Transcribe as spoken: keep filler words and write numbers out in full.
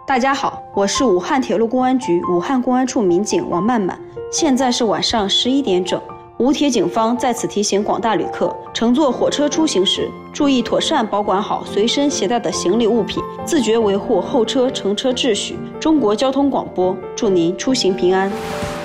大家好，我是武汉铁路公安局武汉公安处民警王曼曼，现在是晚上十一点整。武铁警方在此提醒广大旅客，乘坐火车出行时，注意妥善保管好随身携带的行李物品，自觉维护候车乘车秩序。中国交通广播，祝您出行平安。